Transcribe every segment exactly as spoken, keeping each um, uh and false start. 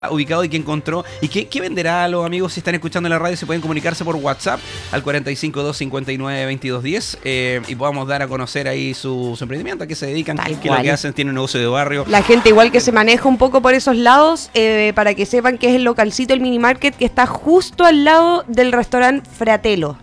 ubicado y que encontró y qué, qué venderá a los amigos si están escuchando en la radio. Se pueden comunicarse por WhatsApp al cuatro cinco dos, cinco nueve, veintidós diez eh, y podamos dar a conocer ahí su, su emprendimiento, a qué se dedican, Tal qué es cual. lo que hacen, tienen un negocio de barrio. La gente igual que se maneja un poco por esos lados, eh, para que sepan que es el localcito, el mini market que está justo al lado del restaurante Fratello.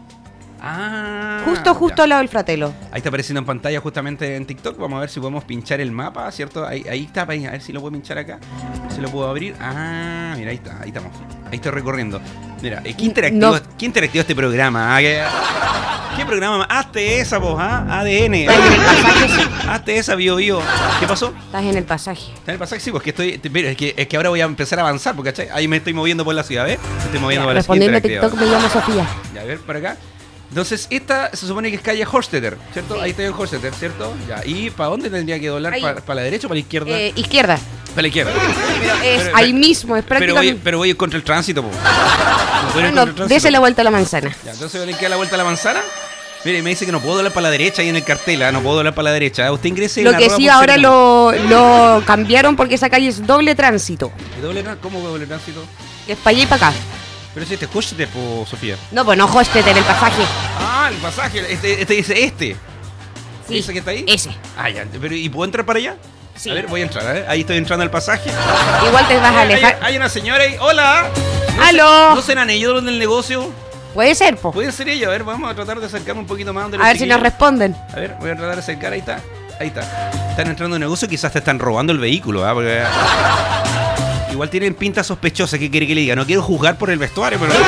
Ah, Justo, justo ya. al lado del Fratello. Ahí está apareciendo en pantalla justamente en TikTok. Vamos a ver si podemos pinchar el mapa, ¿cierto? Ahí, ahí está, a ver si lo puedo pinchar acá. Si lo puedo abrir. Ah, mira, ahí está, ahí estamos. Ahí estoy recorriendo. Mira, eh, qué interactivo, No. qué interactivo este programa. ¿Ah? ¿Qué, qué programa? Hazte esa, vos, ¿ah? A D N. Estás en el pasaje, sí. Hazte esa, bio, bio. ¿Qué pasó? Estás en el pasaje. ¿Está en el pasaje? Sí, pues que estoy. te- Mira, es que, es que ahora voy a empezar a avanzar, porque ¿cachai? Ahí me estoy moviendo por la ciudad, ¿ves? Me estoy moviendo por la ciudad. Respondiendo a interactiva. TikTok me llamo Sofía. Ya, a ver, por acá. Entonces, esta se supone que es calle Horstetter, ¿cierto? Sí. Ahí está en Horstetter, ¿cierto? Ya. ¿Y para dónde tendría que doblar? Ahí. ¿Para, para la derecha o para la izquierda? Eh, izquierda. Para la izquierda. Pero es Pero- ahí pero- mismo, es Pero voy, prácticamente. pero voy contra el tránsito, po. No puedo ir No, contra el tránsito. dese la vuelta a la manzana. Ya, entonces voy a dar la vuelta a la manzana. Mire, me dice que no puedo doblar para la derecha ahí en el cartel, ¿ah? No puedo doblar para la derecha. Usted ingrese en Lo la que arroba sí punto ahora com. lo, lo cambiaron porque esa calle es doble tránsito. ¿Y doble tra- ¿Cómo doble tránsito? Que es para allá y para acá. Pero si este es Horstetter, po, Sofía. No, pues no Hosted en el pasaje. Ah, el pasaje. Este, este dice este. Sí, ¿Ese que está ahí? ese. Ah, ya. Pero, ¿y puedo entrar para allá? Sí. A ver, voy a entrar, a ver. Ahí estoy entrando al pasaje. Igual te vas a Hay, alejar. hay una señora ahí. ¡Hola! ¿No ¡Aló! se- ¿No serán ellos los del negocio? Puede ser, po. Pueden ser ellos. A ver, vamos a tratar de acercarme un poquito más. Donde A ver si nos responden. A ver, voy a tratar de acercar. Ahí está. Ahí está. Están entrando en negocio. Quizás te están robando el vehículo. ¿Ah? Porque... Igual tienen pinta sospechosa. ¿Qué quiere que le diga? No quiero juzgar por el vestuario, pero...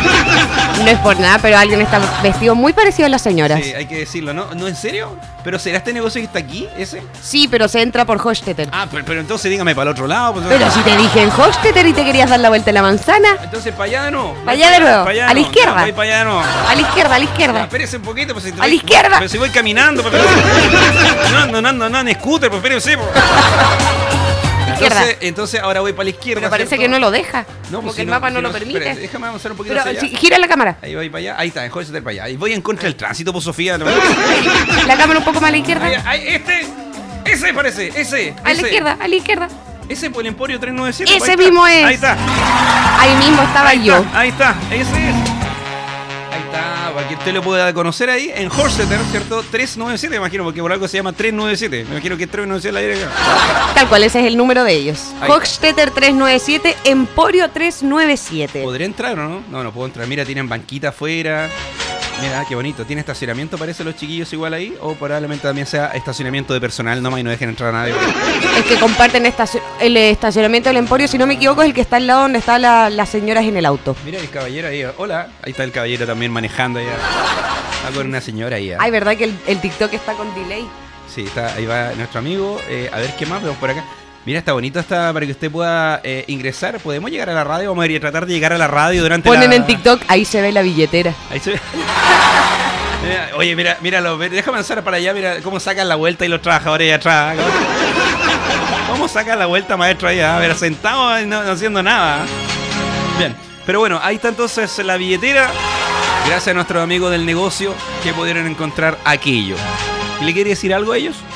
No es por nada, pero alguien está vestido muy parecido a las señoras. Sí, hay que decirlo. ¿No? ¿No en serio? ¿Pero será este negocio que está aquí? ¿Ese? Sí, pero se entra por Hostetler. Ah, pero, pero entonces dígame para el otro lado. Pues, Pero si te dije en Hostetler y te querías dar la vuelta a la manzana, Entonces para allá de nuevo. Pa' allá de nuevo, Pa' allá a la no. izquierda. Ya, voy para allá de nuevo. a la izquierda, a la Ya, izquierda. espérese un poquito, pues si te ¡A la voy- izquierda! Pero si voy caminando, pues, pero... No, no, no, no, no, en scooter, pues espérese, pues. Izquierda. Entonces, entonces ahora voy para la izquierda. Pero parece ¿cierto? que no lo deja. No, Como pues que si el mapa si no lo espérate, permite. déjame avanzar un poquito Pero hacia allá. si- gira la cámara. Ahí voy para allá. Ahí está, en Jorge para allá. Y voy en contra del tránsito, pues Sofía. ¿no? La cámara un poco más a la izquierda. Ahí, ahí, este, ese parece, ese. A la ese. izquierda, a la izquierda. Ese por el Emporio trescientos noventa y siete. Ese ahí está. mismo es. Ahí está. Ahí mismo estaba Ahí yo. está, ahí está, ese es. Ahí está, para que usted lo pueda conocer ahí en Horseter, ¿cierto? trescientos noventa y siete, me imagino, porque por algo se llama trescientos noventa y siete. Me imagino que es trescientos noventa y siete la dirección. Tal cual, ese es el número de ellos. Ahí. Hofstetter trescientos noventa y siete, Emporio trescientos noventa y siete. ¿Podría entrar o no? No, no puedo entrar. Mira, tienen banquita afuera. Mira, qué bonito. ¿Tiene estacionamiento, parece, los chiquillos igual ahí? O probablemente también sea estacionamiento de personal nomás y no dejen entrar a nadie. Es que comparten estacio- el estacionamiento del Emporio, si no me equivoco, es el que está al lado donde están la- las señoras en el auto. Mira el caballero ahí. Hola. Ahí está el caballero también manejando allá. Está con una señora ahí. ¿eh? Ay, ¿verdad que el, el TikTok está con delay? Sí, está, ahí va nuestro amigo. Eh, a ver qué más vemos por acá. Mira, está bonito esta para que usted pueda eh, ingresar. ¿Podemos llegar a la radio? Vamos a ir a tratar de llegar a la radio durante Ponen la... en TikTok, ahí se ve la billetera. Ahí se ve. Mira, oye, mira, míralo. Déjame avanzar para allá. Mira cómo sacan la vuelta y los trabajadores allá atrás. ¿Cómo sacan la vuelta, maestro, allá? A ver, sentados y no, no haciendo nada. Bien. Pero bueno, ahí está entonces la billetera. Gracias a nuestros amigos del negocio que pudieron encontrar aquello. ¿Y le quiere decir algo a ellos?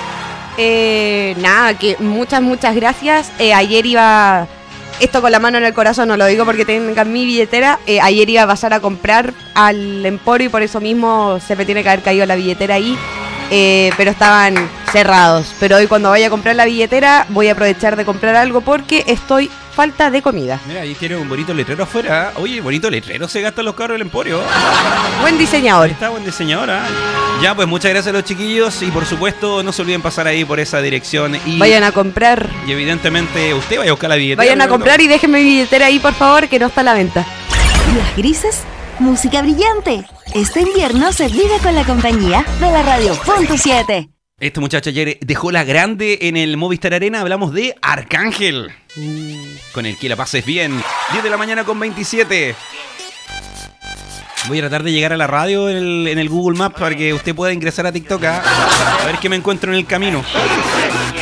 Eh, nada, que muchas, muchas gracias. Eh, ayer iba, esto con la mano en el corazón, no lo digo porque tengan mi billetera. Eh, ayer iba a pasar a comprar al Emporio y por eso mismo se me tiene que haber caído la billetera ahí. Eh, pero estaban cerrados. Pero hoy cuando vaya a comprar la billetera voy a aprovechar de comprar algo porque estoy falta de comida. Mira, ahí tiene un bonito letrero afuera. Oye, bonito letrero se gastan los carros del Emporio. Buen diseñador. Ahí está, buen diseñadora. Ya, pues muchas gracias a los chiquillos. Y por supuesto, no se olviden pasar ahí por esa dirección. Y, Vayan a comprar. y evidentemente, usted vaya a buscar la billetera. Vayan a ¿no? comprar y déjenme mi billetera ahí, por favor, que no está a la venta. Días grises, música brillante. Este invierno se vive con la compañía de la Radio Punto siete. Este muchacho ayer dejó la grande en el Movistar Arena. Hablamos de Arcángel. Con el que la pases bien. diez de la mañana con veintisiete. Voy a tratar de llegar a la radio en el, en el Google Maps para que usted pueda ingresar a TikTok. ¿Ah? A ver qué me encuentro en el camino.